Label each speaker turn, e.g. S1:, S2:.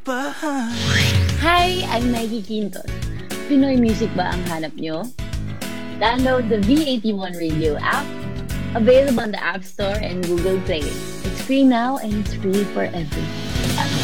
S1: Hi, I'm Maggie Quintos. Pinoy music ba ang hanap nyo? Download the V81 Radio app, available on the App Store and Google Play. It's free now and it's free for everyone.